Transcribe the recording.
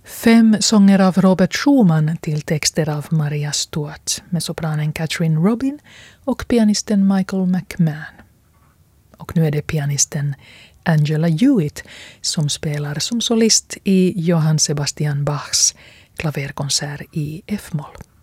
5 sånger av Robert Schumann till texter av Maria Stuart med sopranen Catherine Robin och pianisten Michael McMahon. Och nu är det pianisten Angela Hewitt som spelar som solist i Johann Sebastian Bachs klaverkonsert i F-moll.